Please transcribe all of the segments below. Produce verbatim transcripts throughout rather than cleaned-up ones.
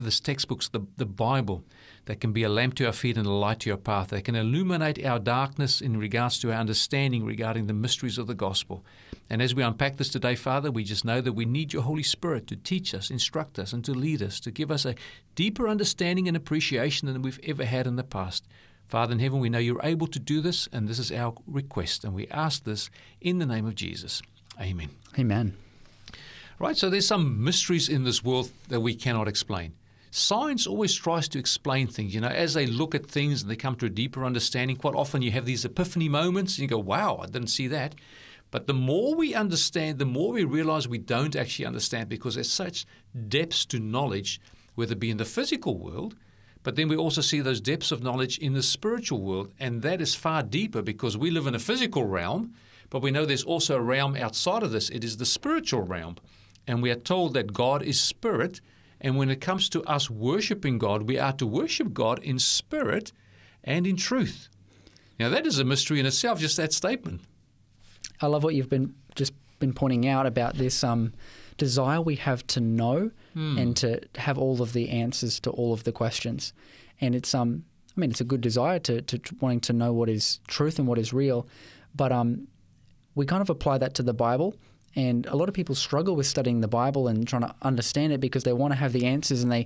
this textbook's the, the Bible, that can be a lamp to our feet and a light to our path. They can illuminate our darkness in regards to our understanding regarding the mysteries of the gospel. And as we unpack this today, Father, we just know that we need your Holy Spirit to teach us, instruct us, and to lead us, to give us a deeper understanding and appreciation than we've ever had in the past. Father in heaven, we know you're able to do this, and this is our request, and we ask this in the name of Jesus. Amen. Amen. Right, so there's some mysteries in this world that we cannot explain. Science always tries to explain things. You know, as they look at things and they come to a deeper understanding, quite often you have these epiphany moments and you go, wow, I didn't see that. But the more we understand, the more we realize we don't actually understand, because there's such depths to knowledge, whether it be in the physical world, but then we also see those depths of knowledge in the spiritual world, and that is far deeper, because we live in a physical realm, but we know there's also a realm outside of this. It is the spiritual realm, and we are told that God is spirit. And when it comes to us worshiping God, we are to worship God in spirit and in truth. Now, that is a mystery in itself, just that statement. I love what you've been just been pointing out about this um, desire we have to know mm. and to have all of the answers to all of the questions. And it's, um, I mean, it's a good desire to, to, to wanting to know what is truth and what is real. But um, we kind of apply that to the Bible. And a lot of people struggle with studying the Bible and trying to understand it because they want to have the answers, and they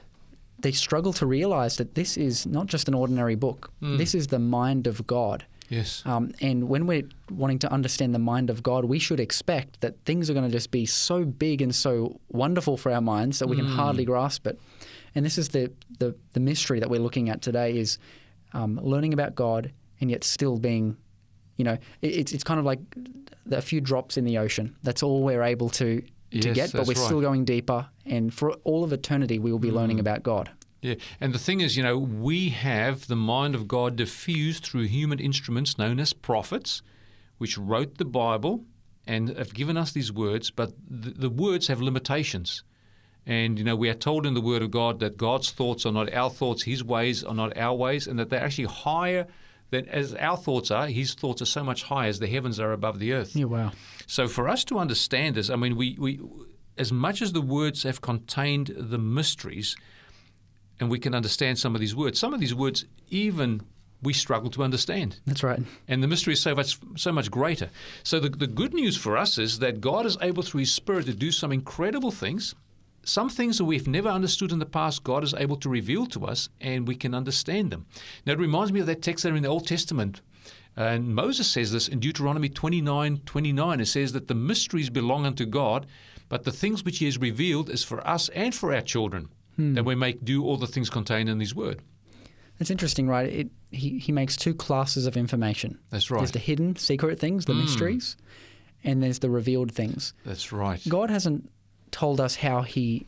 they struggle to realize that this is not just an ordinary book. Mm. This is the mind of God. Yes. Um, and when we're wanting to understand the mind of God, we should expect that things are going to just be so big and so wonderful for our minds that we can mm. hardly grasp it. And this is the, the, the mystery that we're looking at today, is um, learning about God and yet still being, you know, it, it's it's kind of like a few drops in the ocean. That's all we're able to, to yes, get, but we're right. still going deeper. And for all of eternity, we will be mm. learning about God. Yeah, and the thing is, you know, we have the mind of God diffused through human instruments known as prophets, which wrote the Bible and have given us these words, but the, the words have limitations. And, you know, we are told in the Word of God that God's thoughts are not our thoughts, His ways are not our ways, and that they're actually higher than as our thoughts are. His thoughts are so much higher as the heavens are above the earth. Yeah, wow. So for us to understand this, I mean, we, we as much as the words have contained the mysteries, and we can understand some of these words, some of these words even we struggle to understand. That's right. And the mystery is so much so much greater. So the, the good news for us is that God is able through His Spirit to do some incredible things. Some things that we've never understood in the past, God is able to reveal to us, and we can understand them. Now, it reminds me of that text there in the Old Testament. Uh, and Moses says this in Deuteronomy twenty-nine twenty-nine. It says that the mysteries belong unto God, but the things which He has revealed is for us and for our children, hmm. that we may do all the things contained in His Word. It's interesting, right? It, he, he makes two classes of information. That's right. There's the hidden, secret things, the mm. mysteries, and there's the revealed things. That's right. God hasn't told us how He,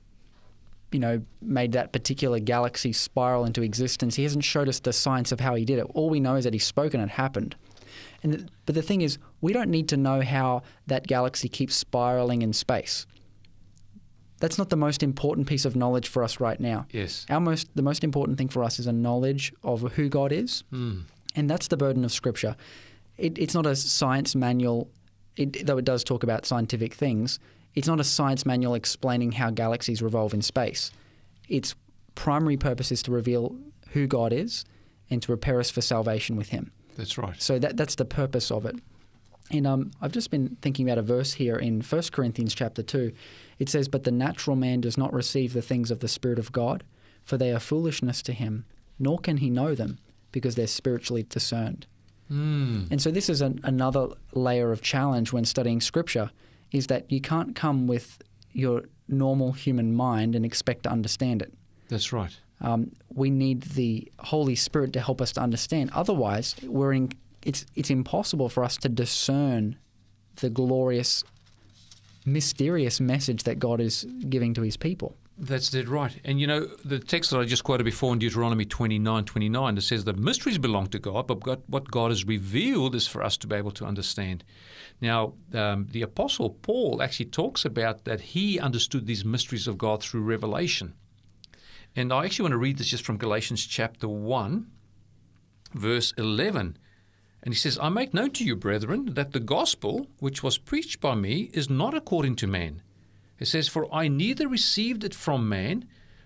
you know, made that particular galaxy spiral into existence. He hasn't showed us the science of how He did it. All we know is that He spoke and it happened. And the, but the thing is, we don't need to know how that galaxy keeps spiraling in space. That's not the most important piece of knowledge for us right now. Yes. Our most the most important thing for us is a knowledge of who God is, mm. and that's the burden of Scripture. It, it's not a science manual, it, though it does talk about scientific things. It's not a science manual explaining how galaxies revolve in space. Its primary purpose is to reveal who God is and to prepare us for salvation with Him. That's right. So that that's the purpose of it. And um, I've just been thinking about a verse here in First Corinthians chapter two. It says, "But the natural man does not receive the things of the Spirit of God, for they are foolishness to him, nor can he know them, because they're spiritually discerned." Mm. And so this is an, another layer of challenge when studying Scripture, is that you can't come with your normal human mind and expect to understand it. That's right. Um, we need the Holy Spirit to help us to understand. Otherwise, we're in, it's it's impossible for us to discern the glorious, mysterious message that God is giving to His people. That's dead right. And you know, the text that I just quoted before in Deuteronomy twenty-nine twenty-nine, it says the mysteries belong to God, but God, what God has revealed is for us to be able to understand. Now, um, the Apostle Paul actually talks about that he understood these mysteries of God through revelation. And I actually want to read this just from Galatians chapter one, verse eleven. And he says, "I make known to you, brethren, that the gospel which was preached by me is not according to man. It says, for I neither received it from man,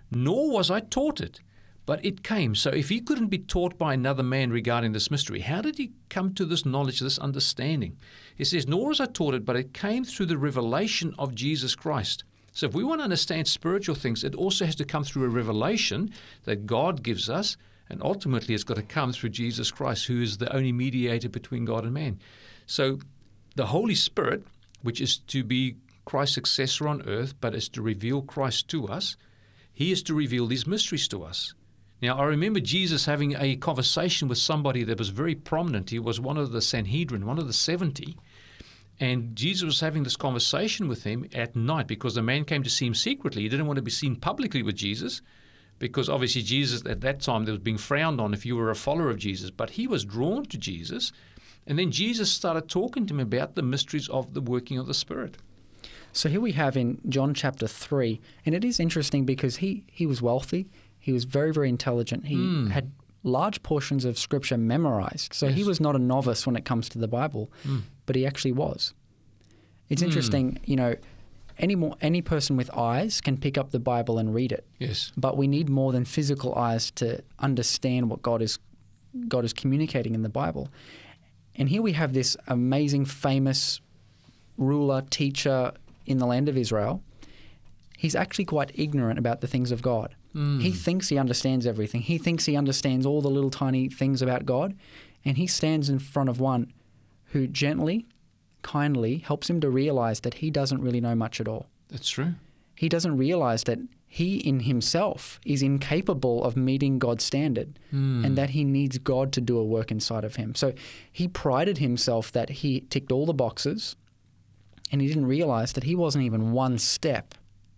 nor was I taught it, but it came. So if he couldn't be taught by another man regarding this mystery, how did he come to this knowledge, this understanding? He says, nor was I taught it, but it came through the revelation of Jesus Christ. So if we want to understand spiritual things, it also has to come through a revelation that God gives us, and ultimately it's got to come through Jesus Christ, who is the only mediator between God and man. So the Holy Spirit, which is to be Christ's successor on earth, but is to reveal Christ to us, he is to reveal these mysteries to us. Now, I remember Jesus having a conversation with somebody that was very prominent. He was one of the Sanhedrin, one of the seventy. And Jesus was having this conversation with him at night because the man came to see him secretly. He didn't want to be seen publicly with Jesus because obviously Jesus at that time that was being frowned on if you were a follower of Jesus. But he was drawn to Jesus. And then Jesus started talking to him about the mysteries of the working of the Spirit. So here we have in John chapter three, and it is interesting because he, he was wealthy. He was very, very intelligent. He mm. had large portions of Scripture memorized. So yes. he was not a novice when it comes to the Bible, mm. but he actually was. It's mm. interesting, you know, any more, any person with eyes can pick up the Bible and read it. Yes. But we need more than physical eyes to understand what God is God is communicating in the Bible. And here we have this amazing, famous ruler, teacher in the land of Israel. He's actually quite ignorant about the things of God. Mm. He thinks he understands everything. He thinks he understands all the little tiny things about God. And he stands in front of one who gently, kindly helps him to realize that he doesn't really know much at all. That's true. He doesn't realize that he in himself is incapable of meeting God's standard mm. and that he needs God to do a work inside of him. So he prided himself that he ticked all the boxes, and he didn't realize that he wasn't even one step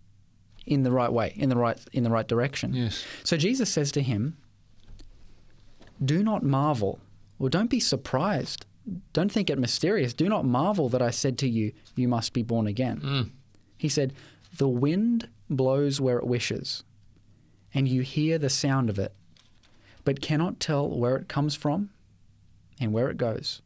in the right way, in the right in the right direction. Yes. So Jesus says to him, do not marvel, or don't be surprised. Don't think it mysterious. Do not marvel that I said to you, you must be born again. Mm. He said, the wind blows where it wishes, and you hear the sound of it, but cannot tell where it comes from and where it goes.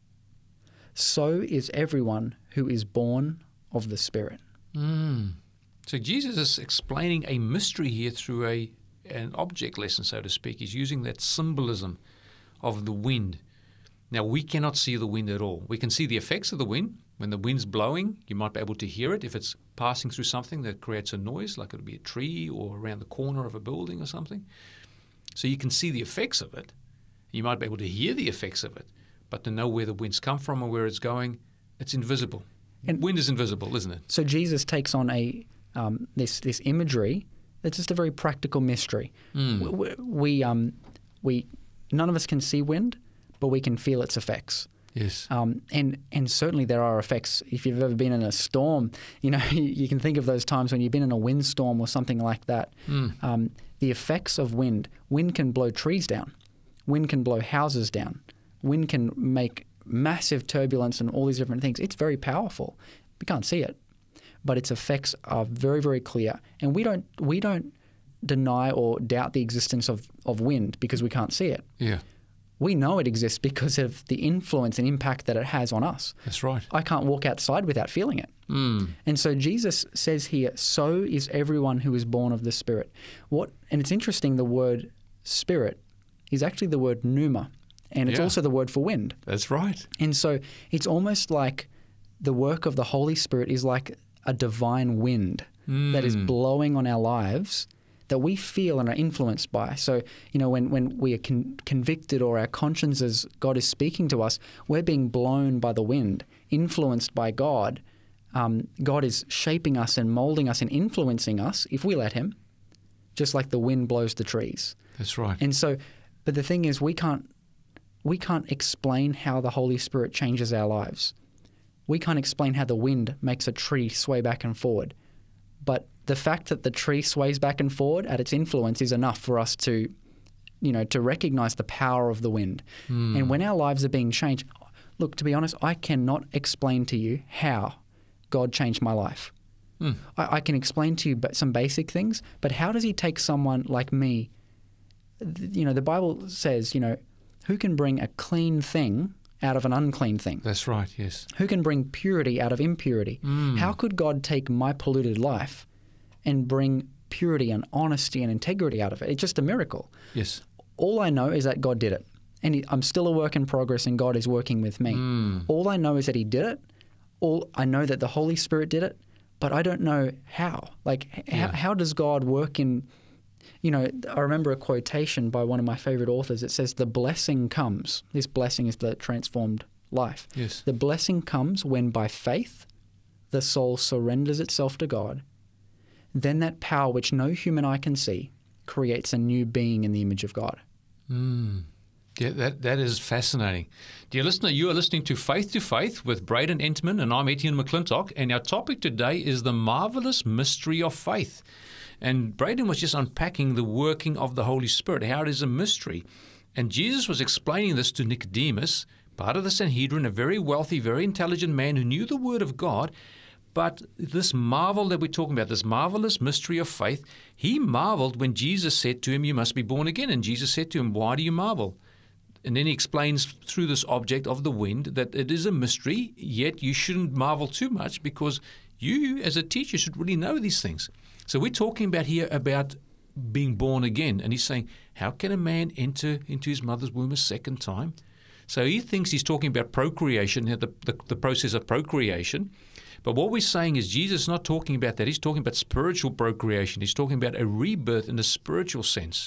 So is everyone who is born of the Spirit. Mm. So Jesus is explaining a mystery here through a an object lesson, so to speak. He's using that symbolism of the wind. Now, we cannot see the wind at all. We can see the effects of the wind. When the wind's blowing, you might be able to hear it if it's passing through something that creates a noise, like it would be a tree or around the corner of a building or something. So you can see the effects of it. You might be able to hear the effects of it, but to know where the winds come from or where it's going, it's invisible. And wind is invisible, isn't it? So Jesus takes on a um, this this imagery that's just a very practical mystery. Mm. We, we um we none of us can see wind, but we can feel its effects. Yes. Um, and and certainly there are effects. If you've ever been in a storm, you know you, you can think of those times when you've been in a windstorm or something like that. Mm. Um, the effects of wind. Wind can blow trees down. Wind can blow houses down. Wind can make massive turbulence and all these different things. It's very powerful. We can't see it, but its effects are very, very clear. And we don't we don't deny or doubt the existence of, of wind because we can't see it. Yeah. We know it exists because of the influence and impact that it has on us. That's right. I can't walk outside without feeling it. Mm. And so Jesus says here, so is everyone who is born of the Spirit. What? And it's interesting, the word Spirit is actually the word pneuma, and it's yeah. also the word for wind. That's right. And so it's almost like the work of the Holy Spirit is like a divine wind mm. that is blowing on our lives that we feel and are influenced by. So, you know, when, when we are con- convicted or our consciences, God is speaking to us, we're being blown by the wind, influenced by God. Um, God is shaping us and molding us and influencing us if we let him, just like the wind blows the trees. That's right. And so, but the thing is, we can't we can't explain how the Holy Spirit changes our lives. We can't explain how the wind makes a tree sway back and forward. But the fact that the tree sways back and forward at its influence is enough for us to, you know, to recognize the power of the wind. Mm. And when our lives are being changed, look, to be honest, I cannot explain to you how God changed my life. Mm. I, I can explain to you some basic things, but how does he take someone like me? You know, the Bible says, you know, who can bring a clean thing out of an unclean thing? That's right, yes. Who can bring purity out of impurity? Mm. How could God take my polluted life and bring purity and honesty and integrity out of it. It's just a miracle. Yes. All I know is that God did it. And he, I'm still a work in progress and God is working with me. Mm. All I know is that he did it. All I know that the Holy Spirit did it, but I don't know how. Like, h- Yeah. how, how does God work in, you know, I remember a quotation by one of my favorite authors. It says, the blessing comes. This blessing is the transformed life. Yes. The blessing comes when by faith the soul surrenders itself to God. Then that power which no human eye can see creates a new being in the image of God. Mm. Yeah, that, that is fascinating. Dear listener, you are listening to Faith to Faith with Braden Entman, and I'm Etienne McClintock, and our topic today is the marvelous mystery of faith. And Braden was just unpacking the working of the Holy Spirit, how it is a mystery. And Jesus was explaining this to Nicodemus, part of the Sanhedrin, a very wealthy, very intelligent man who knew the Word of God. But this marvel that we're talking about, this marvelous mystery of faith, he marveled when Jesus said to him, you must be born again. And Jesus said to him, why do you marvel? And then he explains through this object of the wind that it is a mystery, yet you shouldn't marvel too much because you, as a teacher, should really know these things. So we're talking about here about being born again. And he's saying, how can a man enter into his mother's womb a second time? So he thinks he's talking about procreation, the, the, the process of procreation. But what we're saying is Jesus is not talking about that. He's talking about spiritual procreation. He's talking about a rebirth in a spiritual sense.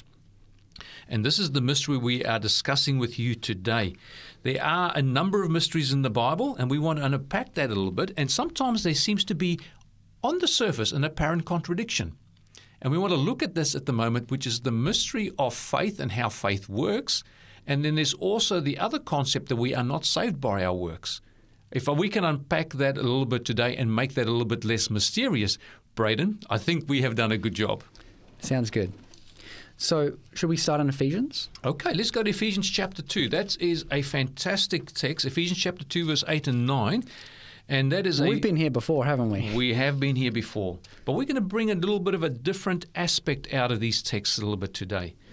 And this is the mystery we are discussing with you today. There are a number of mysteries in the Bible, and we want to unpack that a little bit. And sometimes there seems to be, on the surface, an apparent contradiction. And we want to look at this at the moment, which is the mystery of faith and how faith works. And then there's also the other concept that we are not saved by our works. If we can unpack that a little bit today and make that a little bit less mysterious, Braden, I think we have done a good job. Sounds good. So should we start in Ephesians? Okay, let's go to Ephesians chapter two. That is a fantastic text, Ephesians chapter two, verse eight and nine. And that is Well, a, we've been here before, haven't we? We have been here before. But we're going to bring a little bit of a different aspect out of these texts a little bit today.